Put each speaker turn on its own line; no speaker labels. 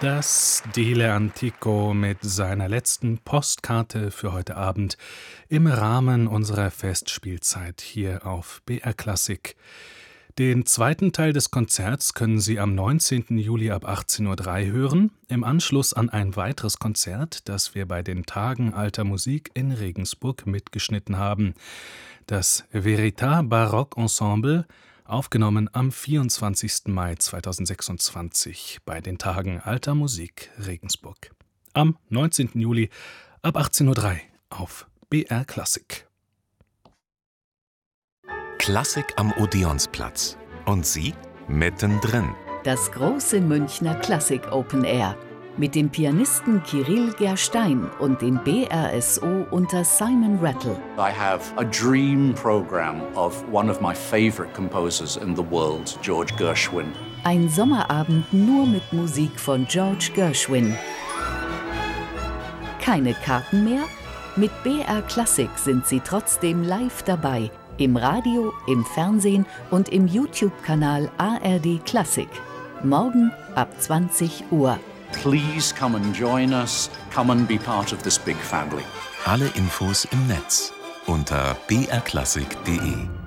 Das Stile Antico mit seiner letzten Postkarte für heute Abend im Rahmen unserer Festspielzeit hier auf BR Klassik. Den zweiten Teil des Konzerts können Sie am 19. Juli ab 18:03 Uhr hören, im Anschluss an ein weiteres Konzert, das wir bei den Tagen Alter Musik in Regensburg mitgeschnitten haben. Das Veritas Baroque Ensemble, aufgenommen am 24. Mai 2026 bei den Tagen Alter Musik Regensburg. Am 19. Juli ab 18:03 Uhr auf BR Klassik.
Klassik am Odeonsplatz. Und Sie mittendrin.
Das große Münchner Klassik Open Air mit dem Pianisten Kirill Gerstein und dem BRSO unter Simon Rattle.
I have a dream program of one of my favorite composers in the world, George Gershwin.
Ein Sommerabend nur mit Musik von George Gershwin. Keine Karten mehr? Mit BR Klassik sind Sie trotzdem live dabei. Im Radio, im Fernsehen und im YouTube-Kanal ARD Klassik. Morgen ab 20 Uhr.
Please come and join us. Come and be part of this big family.
Alle Infos im Netz unter brklassik.de.